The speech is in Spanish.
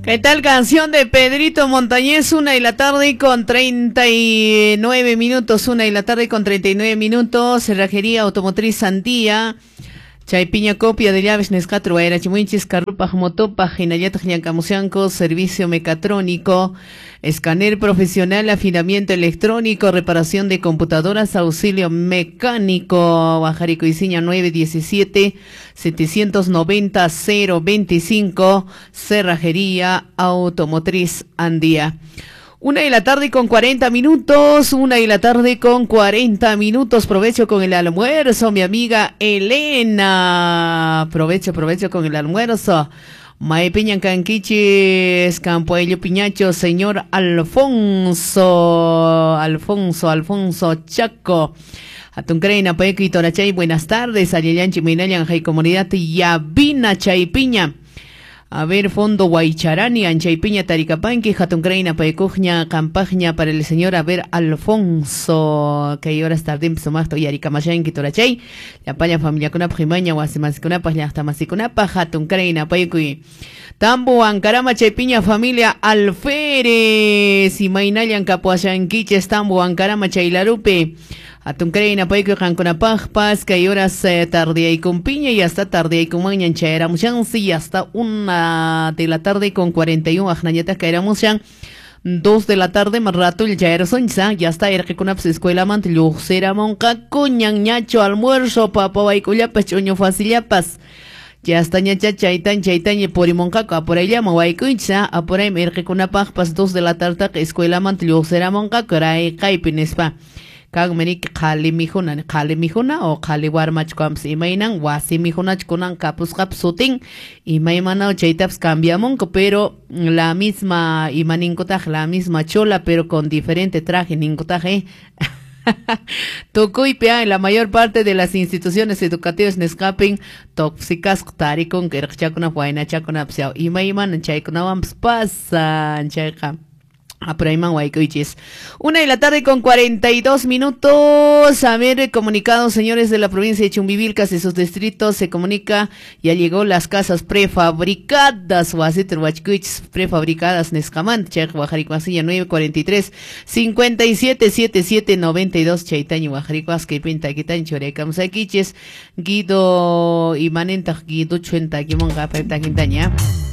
¿Qué tal? Canción de Pedrito Montañez, 1:39 minutos, 1:39 minutos, Cerrajería Automotriz Sandía, Chaypiña copia de llaves Nescatro, era Chimuinchis, Carrupa, Motopa, Jinayata, Llancamusianco, servicio mecatrónico, escáner profesional, afinamiento electrónico, reparación de computadoras, auxilio mecánico, Bajarico y Ciña 917-790-025, Cerrajería Automotriz Andía. 1:40 minutos, 1:40 minutos, provecho con el almuerzo, mi amiga Elena, provecho con el almuerzo. Mae Piñan Canquiches, Campoello Piñacho, señor Alfonso Chaco. Atuncreina, Paeco y Torachay, buenas tardes, Ayayanchi, Minayan, Jai Comunidad, Yabina Chaypiña. A ver, fondo Guaycharani, Anchaypiña, Taricapanqui, Jatuncreina, Paecujña, Campagna para el señor, a ver, Alfonso, que ahora está bien, Psumacto y Aricamayanqui, Torachay, la paya familia con Primaña, Guasimasicunapa, la hasta Masicunapa, Jatuncreina, Paecui, Tambo, Ancarama, Chaypiña, familia Alférez, y Mainayan, Capuayanquiches, Tambo, Ancarama, Chaylarupe, Atuncreina, Paeco, Janconapajpas, que hay horas tarde y con piña y hasta tarde y con mañana chaéramos y hasta 1:41 ajnañetas caéramos ya 2 de la tarde más rato el chaero sonza ya está el que con escuela mantilluxera monca coñan ñacho almuerzo papa baicullapas choño facillapas ya está ñacha chaitan y por imonca por ella mawaicucha a por ahí el que con apajpas 2 de la tarde escuela mantilluxera monca caray caipinespa Kag menik kali mijuna o kali warmach kwams imainan wasi mijunach kunan kapus kapsuting imaimana chaitaps cambiamon pero la misma imaninkotaj la misma chola pero con diferente traje ninkotaje Tocuipia en la mayor parte de las instituciones educativas nescaping tóxicas tarikon kerchakuna huayna chakuna psiao imaiman chaikuna wams pasan chaika Apraiman Huaycoiches. 1:42 minutos. A ver, comunicados, señores de la provincia de Chumbivilcas y sus distritos, se comunica, ya llegó las casas prefabricadas, prefabricadas, Nescamant, Chek, Guajaricuasilla, 943, 577792, Chaitaño, Guajaricuas, que pinta, quitan, Chorecamusaquiches, Guido, y Manenta, Guido, Chuenta, Quimonga, Penta, Quintaña.